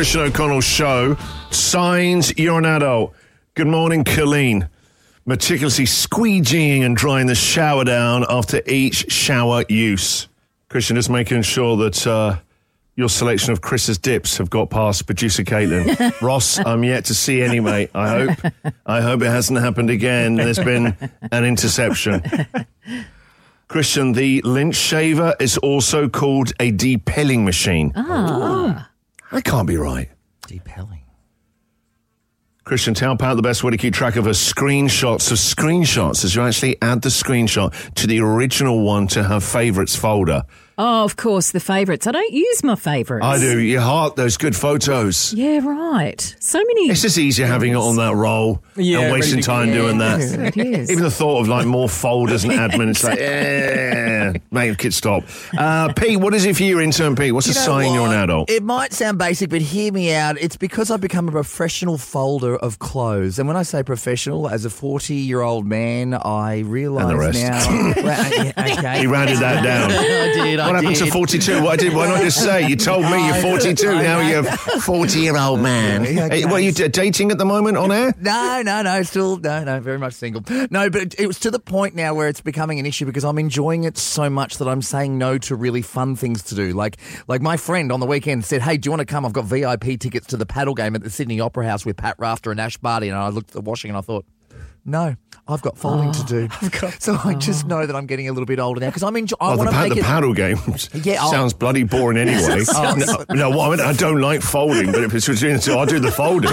Christian O'Connell Show. Signs you're an adult. Good morning, Colleen. Meticulously squeegeeing and drying the shower down after each shower use. Christian, just making sure that your selection of Chris's dips have got past producer Caitlin. Ross, I'm yet to see any, mate. I hope it hasn't happened again. There's been an interception. Christian, the lint shaver is also called a depelling machine. Ah. That can't be right. Depelling. Christian, tell Pat the best way to keep track of her screenshots of screenshots is you actually add the screenshot to the original one to her favourites folder. Oh, of course, the favourites. I don't use my favourites. I do. You heart those good photos. Yeah, right. So many. It's just easier having it on that roll and wasting time doing that. It is. Even the thought of like more folders and admin, it's like, make it stop. Pete, what is it for you, intern Pete? What's the sign you're an adult? It might sound basic, but hear me out. It's because I've become a professional folder of clothes. And when I say professional, as a 40-year-old man, I realise And the rest. now... okay. He rounded that down. I What happened to 42? Why not just say? You told me you're 42, now you're a 40-year-old man. Hey, what, are you dating at the moment on air? No, still, no, very much single. No, but it was to the point now where it's becoming an issue because I'm enjoying it so much that I'm saying no to really fun things to do. Like my friend on the weekend said, hey, do you want to come? I've got VIP tickets to the paddle game at the Sydney Opera House with Pat Rafter and Ash Barty. And I looked at the washing and I thought, no, I've got folding to do. So I just know that I'm getting a little bit older now because I'm enjoying. The paddle game sounds bloody boring anyway. I don't like folding, but if it's between the two, I'll do the folding.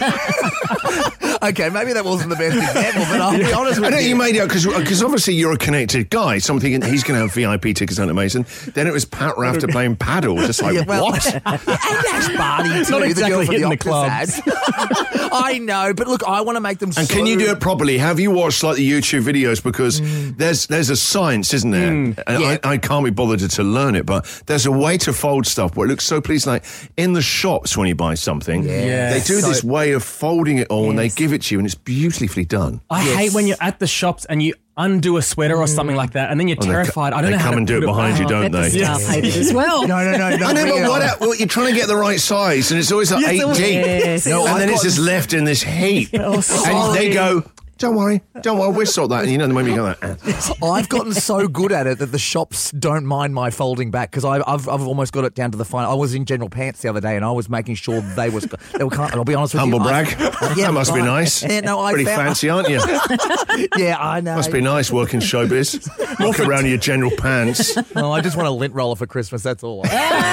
Okay, maybe that wasn't the best example, but I'll be honest with you. I know you made it because obviously you're a connected guy. So I'm thinking he's going to have VIP tickets on at Mason. Then it was Pat Rafter playing paddle. Just like, what? And Ash Barty, too. Not exactly the hitting the clubs. I know, but look, I want to make them. And can you do it properly? Have you watched like the YouTube videos? Because there's a science, isn't there? And Yeah. I can't be bothered to learn it, but there's a way to fold stuff where it looks so pleasing. Like in the shops when you buy something, they do this way of folding it all and they give it to you, and it's beautifully done. I hate when you're at the shops and you undo a sweater or something like that, and then you're terrified. I don't know how They come and do it behind you, don't they? Staff hate it as well. No. I know, but you're trying to get the right size, and it's always like 8 deep. Yes. And then it's just left in this heap. And they go, don't worry, we'll sort that. And you know the moment you go like, I've gotten so good at it that the shops don't mind my folding back because I've almost got it down to the fine. I was in General Pants the other day and I was making sure they were I'll be honest with humble you. brag. That must be nice. Yeah, no, Pretty fancy, aren't you? Yeah, I know. Must be nice working showbiz. Walk around in your General Pants. No, I just want a lint roller for Christmas, that's all.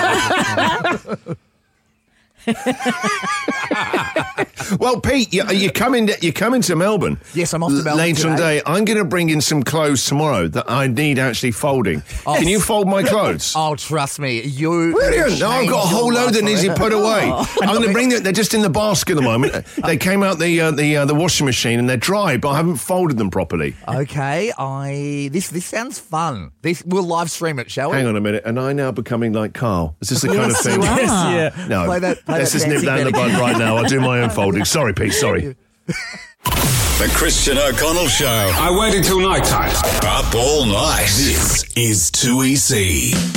Well, Pete, you're coming to Melbourne. Yes, I'm off to Melbourne later in the today. day. I'm going to bring in some clothes tomorrow that I need actually folding. Can you fold my clothes? Oh, trust me, you. Brilliant! No, I've got a whole load that needs to be put away. I'm going to bring them. They're just in the basket at the moment. They came out the washing machine and they're dry, but I haven't folded them properly. Okay, this sounds fun. We'll live stream it, shall we? Hang on a minute. And I now becoming like Carl? Is this the kind of thing? you are. Yeah. No, Play that let's just nip fancy that in the bit bud right now. I'll do my own folding. Sorry, Pete. Sorry. The Christian O'Connell Show. I waited till night time. Up all night. This is 2EC.